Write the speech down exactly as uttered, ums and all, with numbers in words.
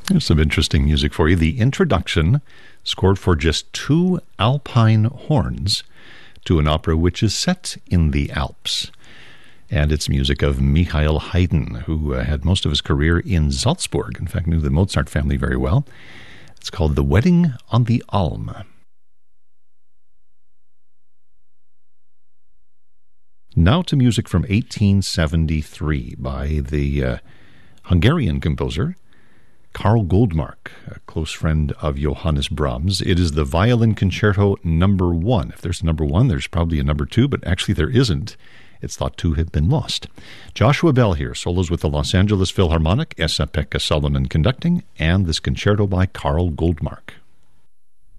There's some interesting music for you. The introduction, scored for just two alpine horns, to an opera which is set in the Alps. And it's music of Michael Haydn, who uh, had most of his career in Salzburg. In fact, knew the Mozart family very well. It's called The Wedding on the Alm. Now to music from eighteen seventy-three by the uh, Hungarian composer Karl Goldmark, a close friend of Johannes Brahms. It is the Violin Concerto number one. If there's a number one, there's probably a number two, but actually there isn't. It's thought to have been lost. Joshua Bell here, solos with the Los Angeles Philharmonic, Esa-Pekka Salonen conducting, and this concerto by Karl Goldmark.